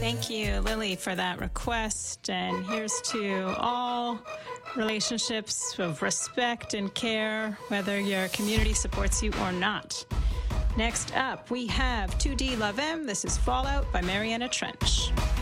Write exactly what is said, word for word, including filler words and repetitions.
Thank you, Lily, for that request. And here's to all relationships of respect and care, whether your community supports you or not. Next up, we have two D Love M. This is Fallout by Mariana Trench.